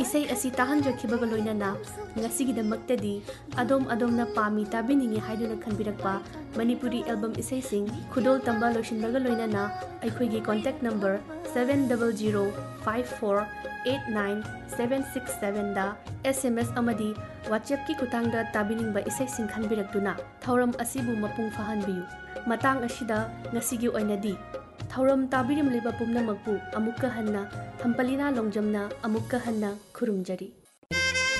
isay asi tahanjaki baga loinana ngasigidamaktadi adom na pami tabiningi haiduna khanbirakpa Manipuri album isay sing khudol tamba loishinbaga loinana aikoigi contact number 7005489767 da SMS amadi WhatsApp ki kutangda tabiningba isay sing khanbiraktuna thauram asibu mapung fahanbiyu matang asida ngasigi oinadi thauram tabirim liba pumnamakpu amukka hanna Thampalina Longjamna amukka hanna khurumjari